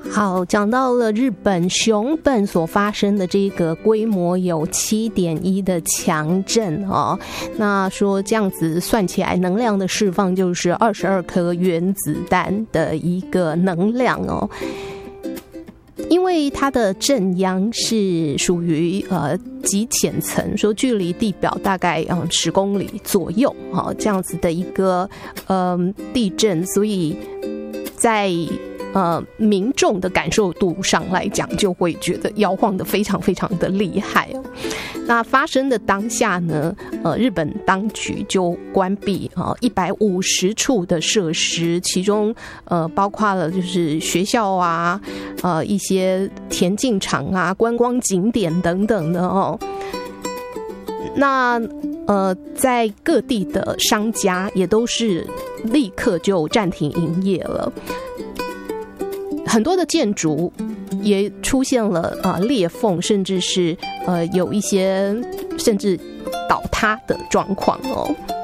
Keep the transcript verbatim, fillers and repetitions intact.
好，讲到了日本熊本所发生的这个规模有 七点一 的强震哦，那说这样子算起来能量的释放就是二十二颗原子弹的一个能量哦。因为它的震央是属于呃极浅层，说距离地表大概嗯十公里左右哈、哦，这样子的一个呃地震，所以在呃民众的感受度上来讲，就会觉得摇晃得非常非常的厉害哦。那发生的当下呢，呃，日本当局就关闭啊一百五十处的设施，其中呃包括了就是学校啊，呃一些田径场啊、观光景点等等的哦。那呃，在各地的商家也都是立刻就暂停营业了，很多的建筑也出现了呃裂缝，甚至是呃有一些甚至倒塌的状况哦。